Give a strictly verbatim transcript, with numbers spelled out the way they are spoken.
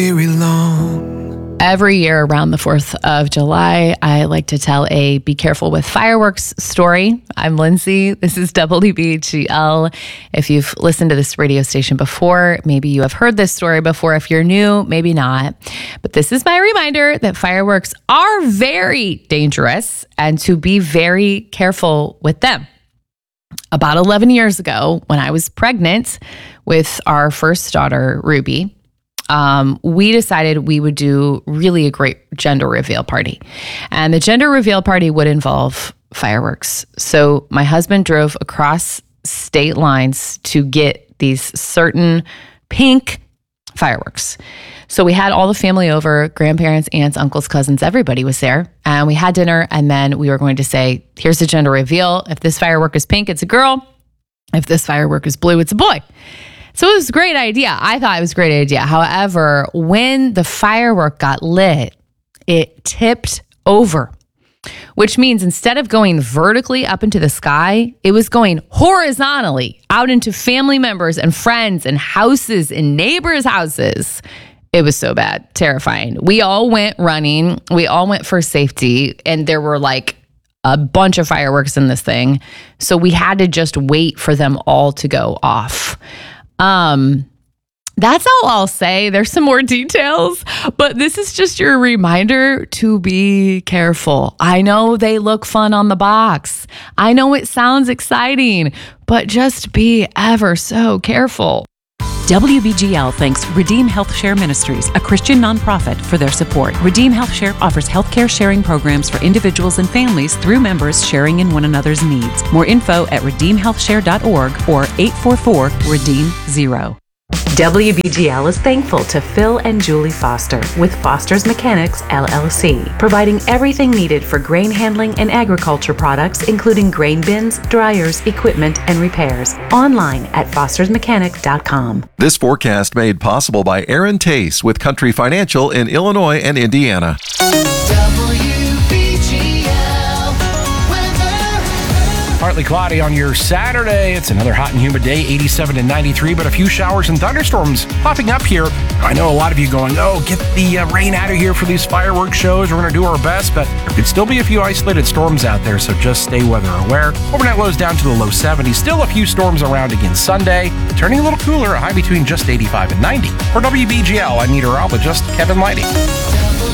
Very long. Every year around the fourth of July, I like to tell a Be Careful with Fireworks story. I'm Lindsay. This is W B G L. If you've listened to this radio station before, maybe you have heard this story before. If you're new, maybe not. But this is my reminder that fireworks are very dangerous and to be very careful with them. About eleven years ago, when I was pregnant with our first daughter, Ruby, Um, we decided we would do really a great gender reveal party. And the gender reveal party would involve fireworks. So my husband drove across state lines to get these certain pink fireworks. So we had all the family over, grandparents, aunts, uncles, cousins, everybody was there. And we had dinner, and then we were going to say, here's the gender reveal. If this firework is pink, it's a girl. If this firework is blue, it's a boy. So it was a great idea. I thought it was a great idea. However, when the firework got lit, it tipped over, which means instead of going vertically up into the sky, it was going horizontally out into family members and friends and houses and neighbors' houses. It was so bad, terrifying. We all went running. We all went for safety. And there were like a bunch of fireworks in this thing. So we had to just wait for them all to go off. Um, that's all I'll say. There's some more details, but this is just your reminder to be careful. I know they look fun on the box. I know it sounds exciting, but just be ever so careful. W B G L thanks Redeem Health Share Ministries, a Christian nonprofit, for their support. Redeem Health Share offers healthcare sharing programs for individuals and families through members sharing in one another's needs. More info at redeem health share dot org or eight four four, redeem zero. W B G L is thankful to Phil and Julie Foster with Foster's Mechanics, L L C, providing everything needed for grain handling and agriculture products, including grain bins, dryers, equipment, and repairs. Online at fosters mechanic dot com. This forecast made possible by Aaron Tace with Country Financial in Illinois and Indiana. Partly cloudy on your Saturday. It's another hot and humid day, eighty-seven to ninety-three, but a few showers and thunderstorms popping up here. I know a lot of you going, oh, get the uh, rain out of here for these fireworks shows. We're going to do our best, but there could still be a few isolated storms out there, so just stay weather aware. Overnight lows down to the low seventies. Still a few storms around again Sunday, turning a little cooler, a high between just eighty-five and ninety. For W B G L, I'm meteorologist Kevin Lighty.